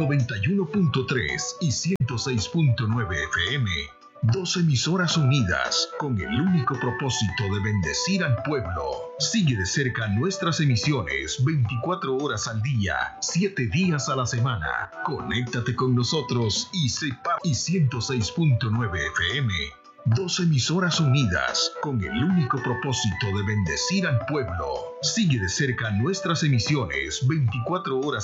91.3 y 106.9 FM. Dos emisoras unidas con el único propósito de bendecir al pueblo. Sigue de cerca nuestras emisiones 24 horas al día, 7 días a la semana. Conéctate con nosotros y 106.9 FM. Dos emisoras unidas con el único propósito de bendecir al pueblo. Sigue de cerca nuestras emisiones 24 horas